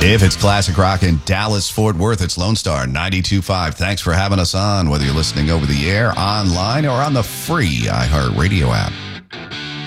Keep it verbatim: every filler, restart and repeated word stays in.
If it's classic rock in Dallas, Fort Worth, it's Lone Star ninety-two point five. Thanks for having us on, whether you're listening over the air, online, or on the free iHeartRadio app.